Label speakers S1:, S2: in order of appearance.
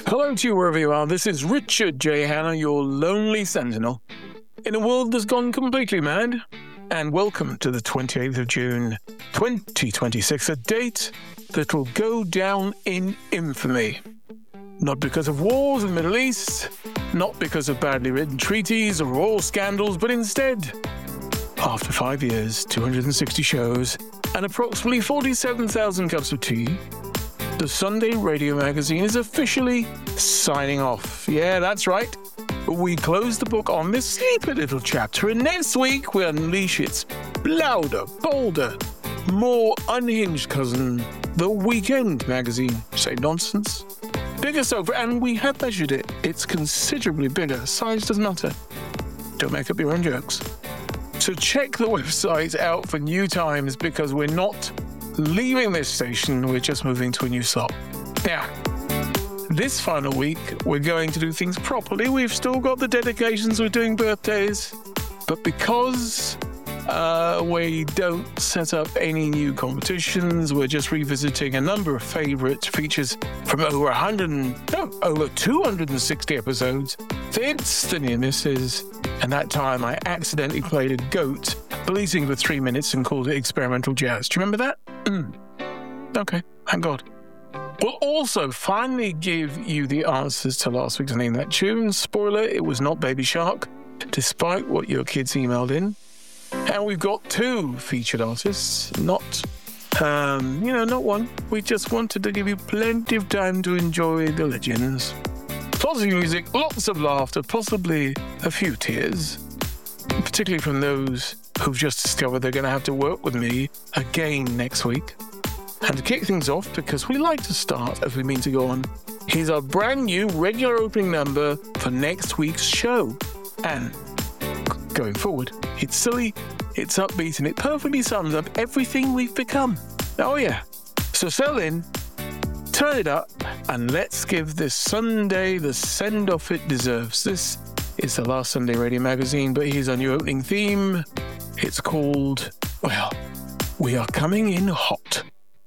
S1: Hello to you wherever you are. This is Richard J. Hanna, your lonely sentinel in a world that's gone completely mad. And welcome to the 28th of June, 2026, a date that will go down in infamy. Not because of wars in the Middle East, not because of badly written treaties or oil scandals, but instead, after 5 years, 260 shows, and approximately 47,000 cups of tea, the Sunday Radio Magazine is officially signing off. Yeah, that's right. We close the book on this sleepy little chapter, and next week we unleash its louder, bolder, more unhinged cousin, The Weekend Magazine. Say nonsense. Bigger sofa, and we have measured it. It's considerably bigger. Size doesn't matter. Don't make up your own jokes. So check the website out for new times, because we're not leaving this station, we're just moving to a new slot. Now, this final week, we're going to do things properly. We've still got the dedications, we're doing birthdays, but because we don't set up any new competitions, we're just revisiting a number of favourite features from over 260 episodes. It's the near misses, and that time I accidentally played a goat, bleating for 3 minutes and called it experimental jazz. Do you remember that? Okay, thank God. We'll also finally give you the answers to last week's Name That Tune. Spoiler, it was not Baby Shark, despite what your kids emailed in. And we've got two featured artists, not one. We just wanted to give you plenty of time to enjoy the legends. Positive music, lots of laughter, possibly a few tears, particularly from those who've just discovered they're going to have to work with me again next week. And to kick things off, because we like to start as we mean to go on, here's our brand new regular opening number for next week's show. And going forward, it's silly, it's upbeat, and it perfectly sums up everything we've become. Oh yeah. So settle in, turn it up, and let's give this Sunday the send-off it deserves. This is the last Sunday Radio Magazine, but here's our new opening theme. It's called, We Are Coming In Hot.